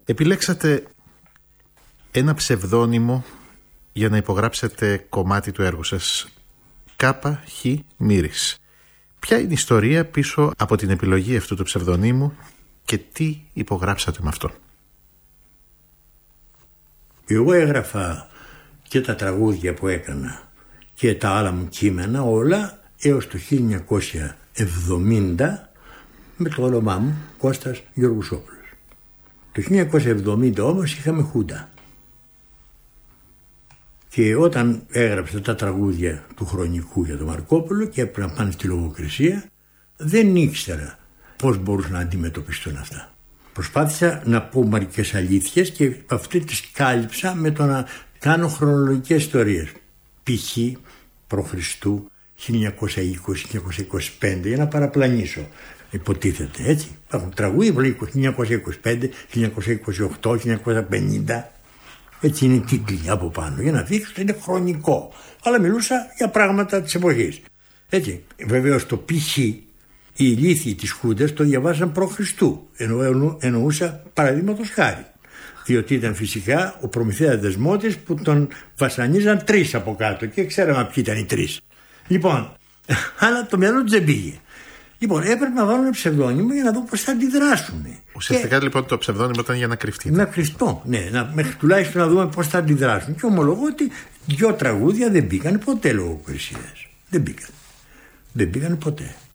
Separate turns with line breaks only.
Επιλέξατε ένα ψευδόνυμο για να υπογράψετε κομμάτι του έργου σας. Κάπα Χ Μύρης. Ποια είναι η ιστορία πίσω από την επιλογή αυτού του ψευδονύμου και τι υπογράψατε με αυτό?
Εγώ έγραφα και τα τραγούδια που έκανα και τα άλλα μου κείμενα όλα έως το 1970 με το όνομά μου Κώστας Γεωργουσόπουλος. Το 1970 όμως είχαμε Χούντα. Και όταν έγραψα τα τραγούδια του Χρονικού για τον Μαρκόπουλο και έπρεπε να πάνε στη λογοκρισία, δεν ήξερα πώς μπορούσαν να αντιμετωπιστούν αυτά. Προσπάθησα να πω μερικές αλήθειες και αυτή τις κάλυψα με το να κάνω χρονολογικές ιστορίες. Π.χ. π.Χ. 1920-1925 για να παραπλανήσω. Υποτίθεται έτσι. Υπάρχουν τραγούδια που λέει 1925, 1928, 1950. Έτσι είναι τίτλοι από πάνω για να δείξω ότι είναι χρονικό. Αλλά μιλούσα για πράγματα της εποχής. Έτσι. Βεβαίως το π.χ. οι ηλίθιοι της Χούντας το διαβάσαν π.Χ. Εννοούσα παραδείγματος χάρη. Διότι ήταν φυσικά ο Προμηθέας Δεσμότης που τον βασανίζαν 3 από κάτω και ξέραμε ποιοι ήταν οι 3. Λοιπόν, αλλά το μυαλό του δεν πήγε. Λοιπόν, έπρεπε να βάλουμε ψευδόνυμο για να δω πώς θα αντιδράσουν.
Ουσιαστικά λοιπόν το ψευδόνυμο ήταν για να κρυφτεί.
Να κρυφτώ, ναι, μέχρι τουλάχιστον να δούμε πώς θα αντιδράσουν. Και ομολογώ ότι 2 τραγούδια δεν μπήκαν ποτέ λογοκρισίες. Δεν μπήκαν ποτέ.